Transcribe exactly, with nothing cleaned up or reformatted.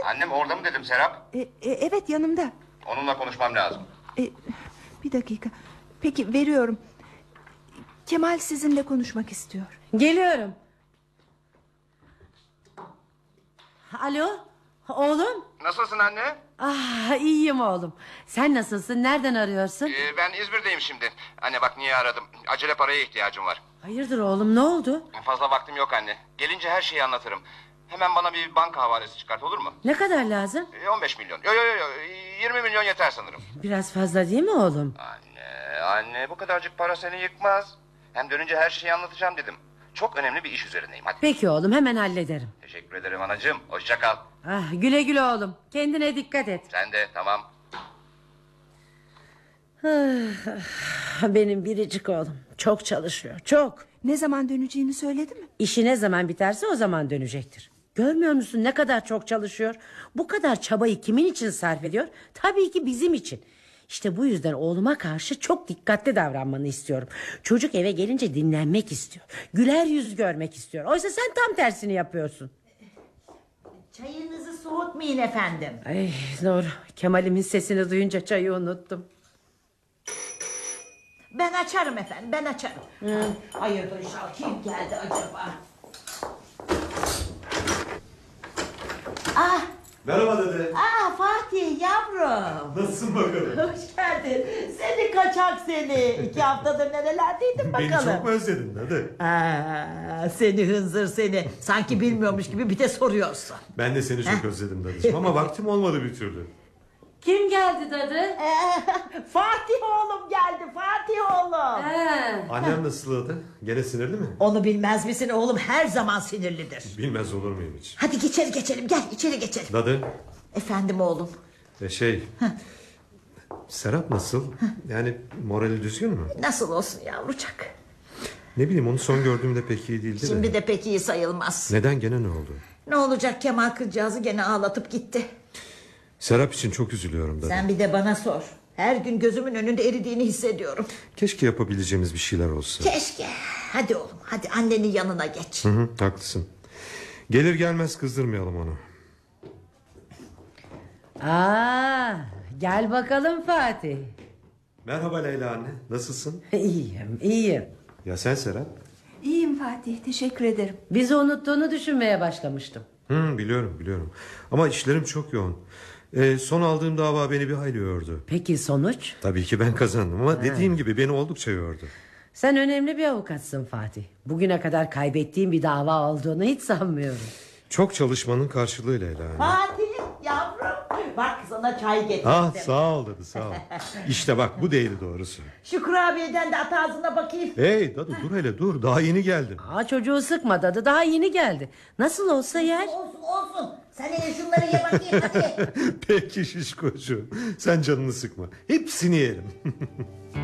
Annem orada mı dedim Serap? E, e, evet yanımda. Onunla konuşmam lazım. E, bir dakika. Peki veriyorum. Kemal sizinle konuşmak istiyor. Geliyorum. Alo oğlum. Nasılsın anne? Ah, iyiyim oğlum. Sen nasılsın, nereden arıyorsun? Ee, ben İzmir'deyim şimdi. Anne bak niye aradım. Acele paraya ihtiyacım var. Hayırdır oğlum, ne oldu? Fazla vaktim yok anne. Gelince her şeyi anlatırım. Hemen bana bir banka havalesi çıkart, olur mu? Ne kadar lazım? Ee, on beş milyon. Yo yo yo. yirmi milyon yeter sanırım. Biraz fazla değil mi oğlum? Anne anne bu kadarcık para seni yıkmaz. Hem dönünce her şeyi anlatacağım dedim. Çok önemli bir iş üzerindeyim, hadi. Peki oğlum, hemen hallederim. Teşekkür ederim anacığım. Hoşça kal. Ah, güle güle oğlum. Kendine dikkat et. Sen de, tamam. Benim biricik oğlum çok çalışıyor, çok. Ne zaman döneceğini söyledi mi? İşi ne zaman biterse o zaman dönecektir. Görmüyor musun ne kadar çok çalışıyor? Bu kadar çabayı kimin için sarf ediyor? Tabii ki bizim için. İşte bu yüzden oğluma karşı çok dikkatli davranmanı istiyorum. Çocuk eve gelince dinlenmek istiyor. Güler yüz görmek istiyor. Oysa sen tam tersini yapıyorsun. Çayınızı soğutmayın efendim. Ay doğru. Kemal'imin sesini duyunca çayı unuttum. Ben açarım efendim, ben açarım. Hı. Hayırdır inşallah, kim geldi acaba? Ah, Merhaba dede. ah Fatih yavrum. Nasılsın bakalım? Hoş geldin. Seni kaçak seni. İki haftadır nerelerdeydin bakalım. Beni çok mu özledin dede? Aa, seni hınzır seni. Sanki bilmiyormuş gibi bir de soruyorsun. Ben de seni çok özledim dadeciğim ama vaktim olmadı bir türlü. Kim geldi dadı? Ee, Fatih oğlum geldi, Fatih oğlum. He. Annem nasıl dadı? Gene sinirli mi? Onu bilmez misin oğlum, her zaman sinirlidir. Bilmez olur muyum hiç? Hadi içeri geçelim, gel içeri geçelim. Dadı. Efendim oğlum. E şey... Serap nasıl? Yani morali düzgün mü? Nasıl olsun yavrucak? Ne bileyim onu son gördüğümde pek iyi değildi Şimdi de. de pek iyi sayılmaz. Neden, gene ne oldu? Ne olacak, Kemal kızcağızı gene ağlatıp gitti. Serap için çok üzülüyorum dadı. Sen bir de bana sor. Her gün gözümün önünde eridiğini hissediyorum. Keşke yapabileceğimiz bir şeyler olsa. Keşke. Hadi oğlum, hadi annenin yanına geç. Hı hı, haklısın. Gelir gelmez kızdırmayalım onu. Aa, gel bakalım Fatih. Merhaba Leyla anne, nasılsın? İyiyim, iyiyim. Ya sen Serap? İyiyim Fatih, teşekkür ederim. Bizi unuttuğunu düşünmeye başlamıştım. Hı, biliyorum biliyorum. Ama işlerim çok yoğun. Ee, son aldığım dava beni bir hayli yordu. Peki sonuç? Tabii ki ben kazandım ama dediğim gibi beni oldukça yordu. Sen önemli bir avukatsın Fatih. Bugüne kadar kaybettiğim bir dava olduğunu hiç sanmıyorum. Çok çalışmanın karşılığı Leyla anne. Fatih yavrum, bak sana çay getirdim. Ah sağ ol dadı, sağ ol. İşte bak bu değeri doğrusu. Şu kurabiyeden de at ağzına bakayım. Hey dadı dur hele dur, daha yeni geldim. Aa, çocuğu sıkma dadı, daha yeni geldi. Nasıl olsa yer. Olsun olsun. Sen hele şunları ye bakayım hadi. Peki şişkocuğum, sen canını sıkma, hepsini yerim.